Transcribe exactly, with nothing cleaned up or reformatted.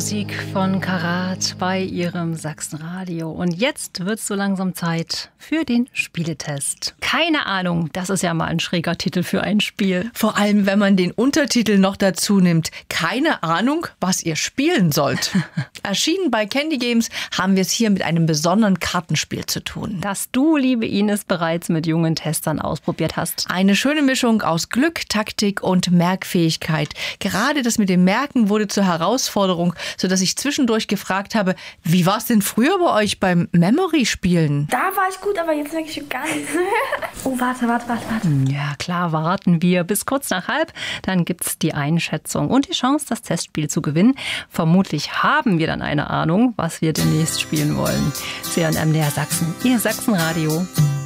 Musik von Karat bei Ihrem Sachsenradio. Und jetzt wird es so langsam Zeit für den Spieletest. Keine Ahnung, das ist ja mal ein schräger Titel für ein Spiel. Vor allem, wenn man den Untertitel noch dazu nimmt. Keine Ahnung, was ihr spielen sollt. Erschienen bei Candy Games haben wir es hier mit einem besonderen Kartenspiel zu tun. Das du, liebe Ines, bereits mit jungen Testern ausprobiert hast. Eine schöne Mischung aus Glück, Taktik und Merkfähigkeit. Gerade das mit dem Merken wurde zur Herausforderung, sodass ich zwischendurch gefragt habe, wie war es denn früher bei euch beim Memory-Spielen? Da war ich gut, aber jetzt merke ich gar nichts. Oh, warte, warte, warte, warte. Ja, klar, warten wir bis kurz nach halb. Dann gibt's die Einschätzung und die Chance, das Testspiel zu gewinnen. Vermutlich haben wir dann eine Ahnung, was wir demnächst spielen wollen. C N M D R Sachsen, Ihr Sachsenradio.